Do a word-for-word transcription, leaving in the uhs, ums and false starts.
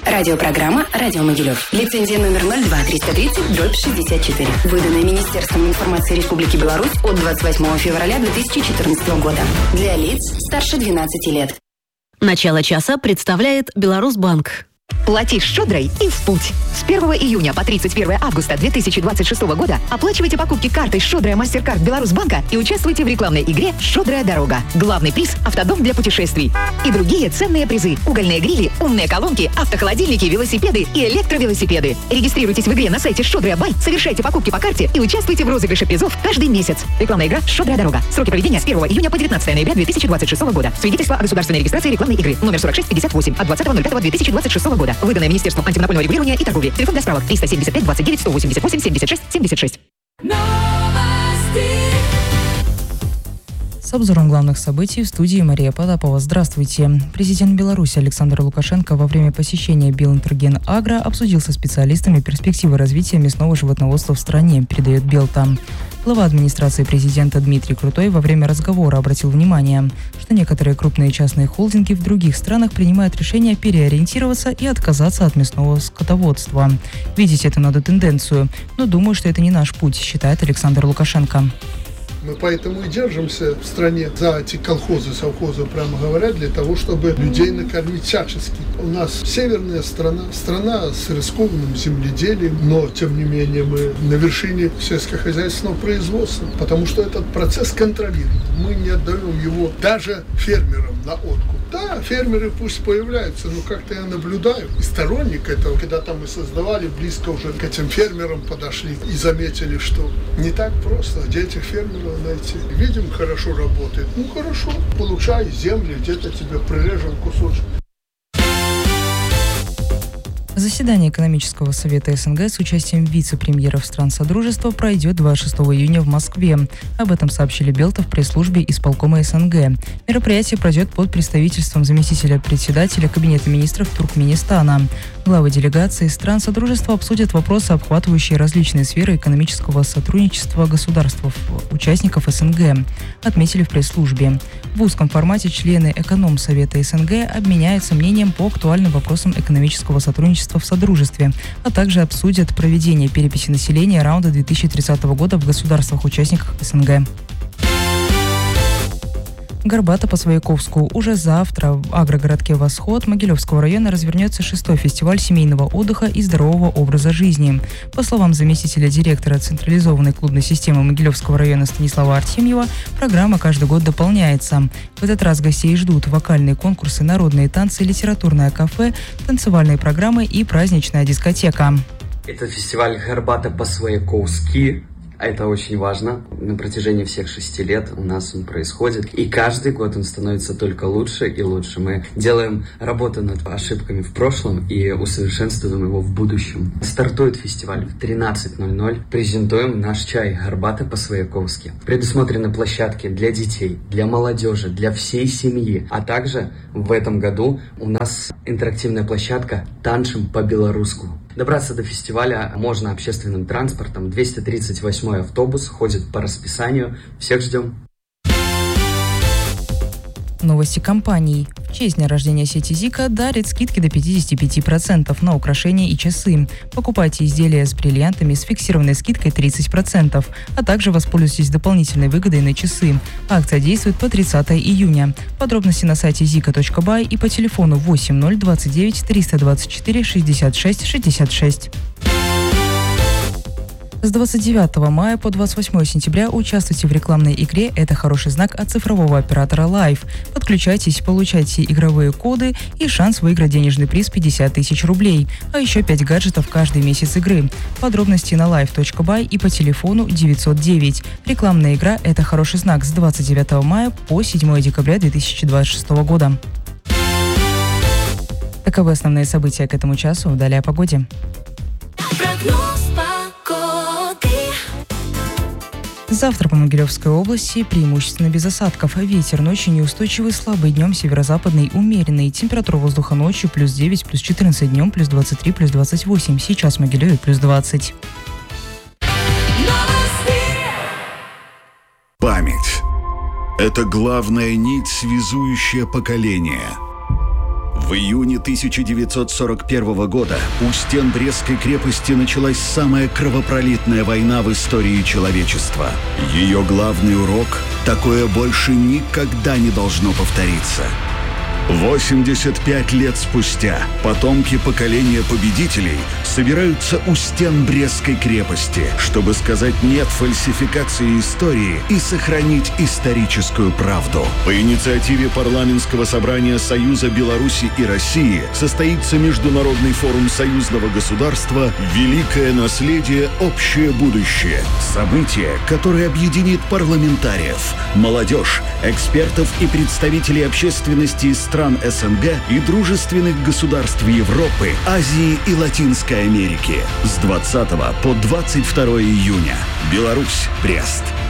Радиопрограмма «Радио Могилев». Лицензия номер ноль два триста тридцать дробь шестьдесят четыре. Выданная Министерством информации Республики Беларусь от двадцать восьмого февраля две тысячи четырнадцатого года. Для лиц старше двенадцати лет. Начало часа представляет Беларусьбанк. Платишь щедрой и в путь. С первого июня по тридцать первое августа две тысячи двадцать шестого года оплачивайте покупки картой «Щедрая Мастеркард Беларусьбанка» и участвуйте в рекламной игре «Щедрая дорога». Главный приз – автодом для путешествий. И другие ценные призы – угольные грили, умные колонки, автохолодильники, велосипеды и электровелосипеды. Регистрируйтесь в игре на сайте «Щедрая Бай», совершайте покупки по карте и участвуйте в розыгрыше призов каждый месяц. Рекламная игра «Щедрая дорога». Сроки проведения с первого июня по девятнадцатого ноября две тысячи двадцать шестого года. Свидетельство о государственной регистрации рекламной игры. Номер сорок шесть пятьдесят восемь от двадцатого ноль пятого две тысячи двадцать шестого года. Выданное Министерством антимонопольного регулирования и торговли. Телефон для справок триста семьдесят пять двадцать девять сто восемьдесят восемь семьдесят шесть семьдесят шесть. С обзором главных событий в студии Мария Потапова. Здравствуйте. Президент Беларуси Александр Лукашенко во время посещения Белинтерген Агро обсудил со специалистами перспективы развития мясного животноводства в стране, передает Белта. Глава администрации президента Дмитрий Крутой во время разговора обратил внимание, что некоторые крупные частные холдинги в других странах принимают решение переориентироваться и отказаться от мясного скотоводства. Видеть это надо тенденцию, но думаю, что это не наш путь, считает Александр Лукашенко. Мы поэтому и держимся в стране за эти колхозы, совхозы, прямо говоря, для того, чтобы людей накормить всячески. У нас северная страна, страна с рискованным земледелием, но, тем не менее, мы на вершине сельскохозяйственного производства, потому что этот процесс контролируем. Мы не отдаем его даже фермерам на откуп. Да, фермеры пусть появляются, но как-то я наблюдаю, и сторонник этого, когда там мы создавали, близко уже к этим фермерам подошли и заметили, что не так просто, где этих фермеров найти. Видим, хорошо работает. Ну хорошо, получай земли, где-то тебе прирежем кусочек. Заседание экономического совета СНГ с участием вице-премьеров стран Содружества пройдет двадцать шестого июня в Москве. Об этом сообщили Белта в пресс-службе исполкома СНГ. Мероприятие пройдет под представительством заместителя председателя Кабинета министров Туркменистана. Главы делегации стран Содружества обсудят вопросы, обхватывающие различные сферы экономического сотрудничества государств-участников СНГ, отметили в пресс-службе. В узком формате члены Эконом-совета СНГ обменяются мнением по актуальным вопросам экономического сотрудничества в Содружестве, а также обсудят проведение переписи населения раунда две тысячи тридцатого года в государствах-участниках СНГ. Горбато-по-Свояковску. Уже завтра в агрогородке «Восход» Могилевского района развернется шестой фестиваль семейного отдыха и здорового образа жизни. По словам заместителя директора централизованной клубной системы Могилевского района Станислава Артемьева, программа каждый год дополняется. В этот раз гостей ждут вокальные конкурсы, народные танцы, литературное кафе, танцевальные программы и праздничная дискотека. Это фестиваль «Горбато-по-Свояковски». А это очень важно. На протяжении всех шести лет у нас он происходит. И каждый год он становится только лучше и лучше. Мы делаем работу над ошибками в прошлом и усовершенствуем его в будущем. Стартует фестиваль в тринадцать ноль ноль. Презентуем наш чай «Горбато по-Свояковски». Предусмотрены площадки для детей, для молодежи, для всей семьи. А также в этом году у нас интерактивная площадка «Танчим по-белоруску». Добраться до фестиваля можно общественным транспортом. двести тридцать восьмой автобус ходит по расписанию. Всех ждем. Новости компаний. В честь дня рождения сети Зика дарит скидки до пятьдесят пять процентов на украшения и часы. Покупайте изделия с бриллиантами с фиксированной скидкой тридцать процентов, а также воспользуйтесь дополнительной выгодой на часы. Акция действует по тридцатого июня. Подробности на сайте зика точка бай и по телефону восемь ноль двадцать девять триста двадцать четыре шестьдесят шесть шестьдесят шесть. С двадцать девятого мая по двадцать восьмое сентября участвуйте в рекламной игре «Это хороший знак» от цифрового оператора Life. Подключайтесь, получайте игровые коды и шанс выиграть денежный приз пятьдесят тысяч рублей, а еще пять гаджетов каждый месяц игры. Подробности на лайф точка бай и по телефону девятьсот девять. Рекламная игра «Это хороший знак» с двадцать девятого мая по седьмого декабря две тысячи двадцать шестого года. Таковы основные события к этому часу. Далее о погоде. Завтра по Могилевской области преимущественно без осадков. Ветер ночью неустойчивый, слабый, днем северо-западный, умеренный. Температура воздуха ночью плюс девять, плюс четырнадцать, днем плюс двадцать три, плюс двадцать восемь. Сейчас в Могилеве плюс двадцать. Память – это главная нить, связующая поколения. В июне тысяча девятьсот сорок первого года у стен Брестской крепости началась самая кровопролитная война в истории человечества. Ее главный урок – такое больше никогда не должно повториться. восемьдесят пять лет спустя потомки поколения победителей собираются у стен Брестской крепости, чтобы сказать «нет» фальсификации истории и сохранить историческую правду. По инициативе парламентского собрания Союза Беларуси и России состоится Международный форум союзного государства «Великое наследие. Общее будущее». Событие, которое объединит парламентариев, молодежь, экспертов и представителей общественности из стран стран СНГ и дружественных государств Европы, Азии и Латинской Америки с двадцатого по двадцать второе июня. Беларусь, Брест.